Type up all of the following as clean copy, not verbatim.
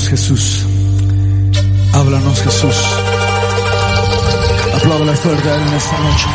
Háblanos, Jesús. Háblanos, Jesús. Apláudale fuerte a Él en esta noche.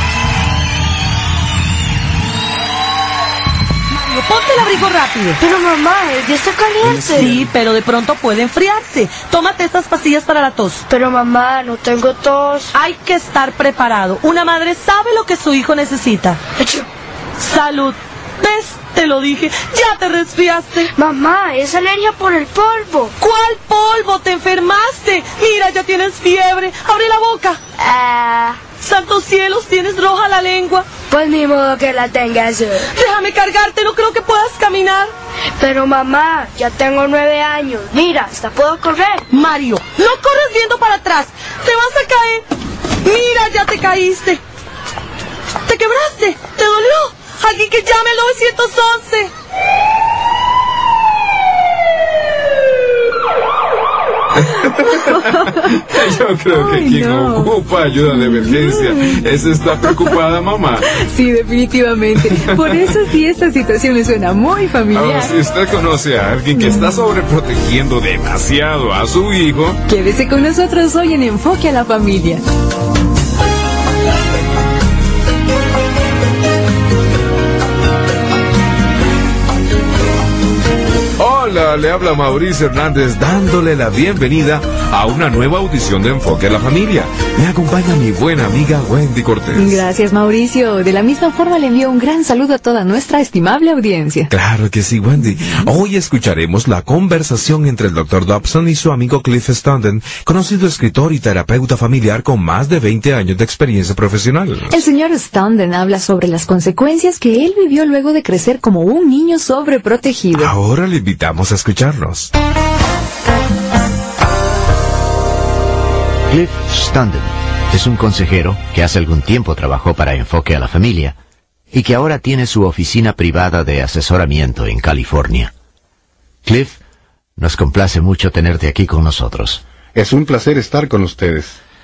Mario, ponte el abrigo rápido. Pero mamá, el día está caliente. Sí, pero de pronto puede enfriarse. Tómate estas pastillas para la tos. Pero mamá, no tengo tos. Hay que estar preparado. Una madre sabe lo que su hijo necesita. Achú. Salud. ¿Ves? Te lo dije. Ya te resfriaste. Mamá, es alergia por el polvo. ¿Cuál polvo? Te enfermaste. Mira, ya tienes fiebre. Abre la boca. Santos cielos, tienes roja la lengua. Pues ni modo que la tengas. Déjame cargarte, no creo que puedas caminar. Pero mamá, ya tengo 9 años. Mira, hasta puedo correr. Mario, no corres viendo para atrás. Te vas a caer. Mira, ya te caíste. ¿Te quebraste? ¿Te dolió? Alguien que llame al 911. Yo creo que quien ocupa ayuda de emergencia es esta preocupada mamá. Sí, definitivamente. Por eso sí, esta situación le suena muy familiar. Ahora, si usted conoce a alguien que está sobreprotegiendo demasiado a su hijo, quédese con nosotros hoy en Enfoque a la Familia. Hola, le habla Mauricio Hernández dándole la bienvenida a una nueva audición de Enfoque a la Familia. Me acompaña mi buena amiga Wendy Cortés. Gracias, Mauricio. De la misma forma le envío un gran saludo a toda nuestra estimable audiencia. Claro que sí, Wendy. Hoy escucharemos la conversación entre el Dr. Dobson y su amigo Cliff Standen, conocido escritor y terapeuta familiar con más de 20 años de experiencia profesional. El señor Standen habla sobre las consecuencias que él vivió luego de crecer como un niño sobreprotegido. Ahora le invitamos a escucharnos. Cliff Standen es un consejero que hace algún tiempo trabajó para Enfoque a la Familia y que ahora tiene su oficina privada de asesoramiento en California. Cliff, nos complace mucho tenerte aquí con nosotros. Es un placer estar con ustedes.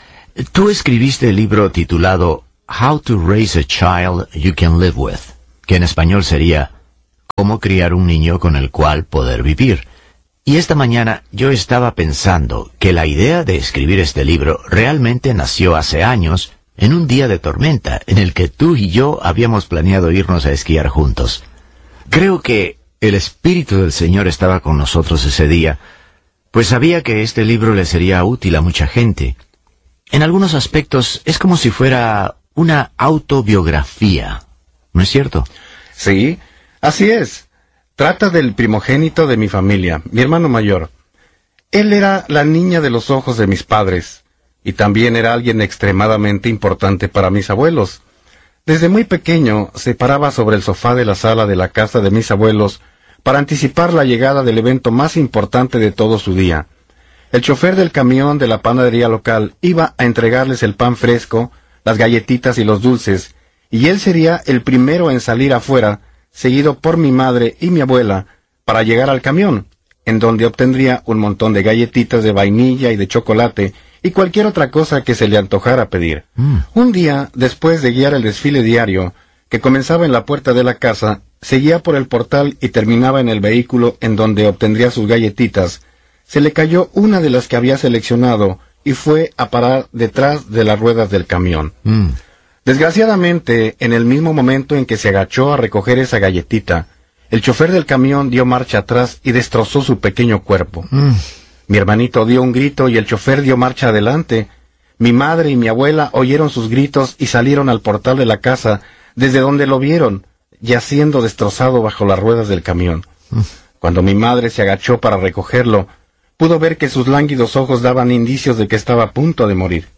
Tú escribiste el libro titulado How to Raise a Child You Can Live With, que en español sería Cómo criar un niño con el cual poder vivir. Y esta mañana yo estaba pensando que la idea de escribir este libro realmente nació hace años, en un día de tormenta, en el que tú y yo habíamos planeado irnos a esquiar juntos. Creo que el Espíritu del Señor estaba con nosotros ese día, pues sabía que este libro le sería útil a mucha gente. En algunos aspectos es como si fuera una autobiografía, ¿no es cierto? Sí, así es. Trata del primogénito de mi familia, mi hermano mayor. Él era la niña de los ojos de mis padres, y también era alguien extremadamente importante para mis abuelos. Desde muy pequeño se paraba sobre el sofá de la sala de la casa de mis abuelos para anticipar la llegada del evento más importante de todo su día. El chofer del camión de la panadería local iba a entregarles el pan fresco, las galletitas y los dulces, y él sería el primero en salir afuera, seguido por mi madre y mi abuela, para llegar al camión, en donde obtendría un montón de galletitas de vainilla y de chocolate, y cualquier otra cosa que se le antojara pedir. Un día, después de guiar el desfile diario, que comenzaba en la puerta de la casa, seguía por el portal y terminaba en el vehículo en donde obtendría sus galletitas, se le cayó una de las que había seleccionado, y fue a parar detrás de las ruedas del camión. Desgraciadamente, en el mismo momento en que se agachó a recoger esa galletita, el chofer del camión dio marcha atrás y destrozó su pequeño cuerpo. Mi hermanito dio un grito y el chofer dio marcha adelante. Mi madre y mi abuela oyeron sus gritos y salieron al portal de la casa, desde donde lo vieron, yaciendo destrozado bajo las ruedas del camión. Cuando mi madre se agachó para recogerlo, pudo ver que sus lánguidos ojos daban indicios de que estaba a punto de morir.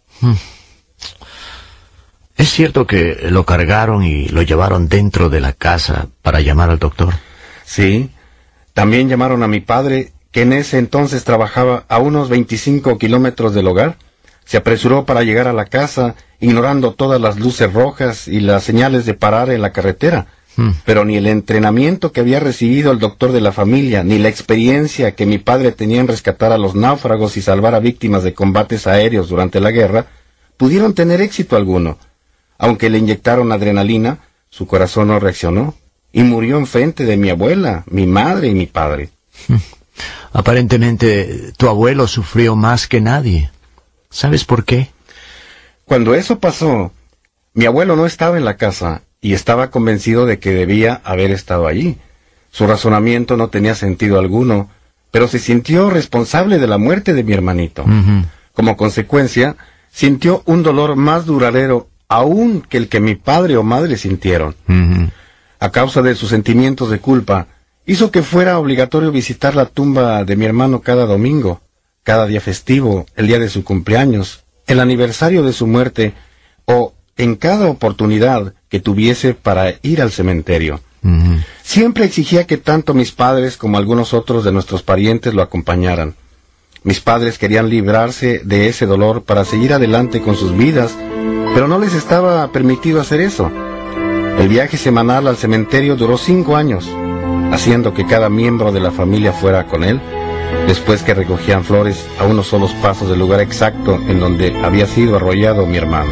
¿Es cierto que lo cargaron y lo llevaron dentro de la casa para llamar al doctor? Sí. También llamaron a mi padre, que en ese entonces trabajaba a unos 25 kilómetros del hogar. Se apresuró para llegar a la casa, ignorando todas las luces rojas y las señales de parar en la carretera. Pero ni el entrenamiento que había recibido el doctor de la familia, ni la experiencia que mi padre tenía en rescatar a los náufragos y salvar a víctimas de combates aéreos durante la guerra, pudieron tener éxito alguno. Aunque le inyectaron adrenalina, su corazón no reaccionó, y murió enfrente de mi abuela, mi madre y mi padre. Aparentemente, tu abuelo sufrió más que nadie. ¿Sabes por qué? Cuando eso pasó, mi abuelo no estaba en la casa y estaba convencido de que debía haber estado allí. Su razonamiento no tenía sentido alguno, pero se sintió responsable de la muerte de mi hermanito. Como consecuencia, sintió un dolor más duradero aún que el que mi padre o madre sintieron. A causa de sus sentimientos de culpa, hizo que fuera obligatorio visitar la tumba de mi hermano cada domingo, cada día festivo, el día de su cumpleaños, el aniversario de su muerte, o en cada oportunidad que tuviese para ir al cementerio. Siempre exigía que tanto mis padres como algunos otros de nuestros parientes lo acompañaran. Mis padres querían librarse de ese dolor para seguir adelante con sus vidas, pero no les estaba permitido hacer eso. El viaje semanal al cementerio duró 5 años, haciendo que cada miembro de la familia fuera con él, después que recogían flores a unos solos pasos del lugar exacto en donde había sido arrollado mi hermano.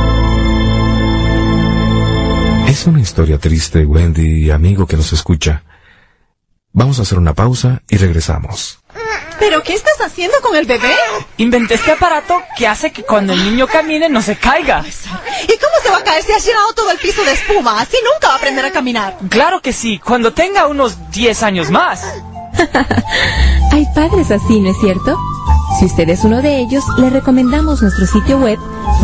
Es una historia triste, Wendy, amigo que nos escucha. Vamos a hacer una pausa y regresamos. ¿Pero qué estás haciendo con el bebé? Inventé este aparato que hace que cuando el niño camine no se caiga. ¿Y cómo se va a caer si has llenado todo el piso de espuma? Así nunca va a aprender a caminar. Claro que sí, cuando tenga unos 10 años más. Hay padres así, ¿no es cierto? Si usted es uno de ellos, le recomendamos nuestro sitio web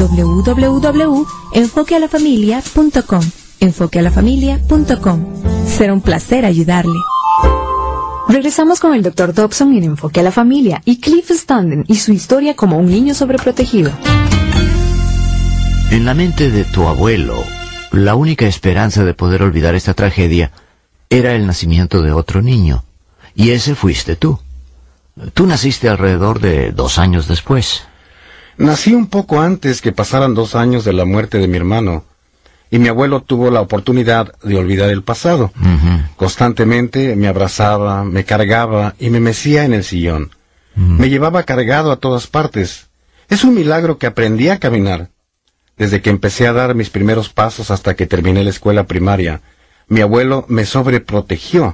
www.enfoquealafamilia.com. enfoquealafamilia.com. Será un placer ayudarle. Regresamos con el Dr. Dobson en Enfoque a la Familia y Cliff Standen y su historia como un niño sobreprotegido. En la mente de tu abuelo, la única esperanza de poder olvidar esta tragedia era el nacimiento de otro niño. Y ese fuiste tú. Tú naciste alrededor de 2 años después. Nací un poco antes que pasaran 2 años de la muerte de mi hermano, y mi abuelo tuvo la oportunidad de olvidar el pasado. Constantemente me abrazaba, me cargaba y me mecía en el sillón. Me llevaba cargado a todas partes. Es un milagro que aprendí a caminar. Desde que empecé a dar mis primeros pasos hasta que terminé la escuela primaria, mi abuelo me sobreprotegió.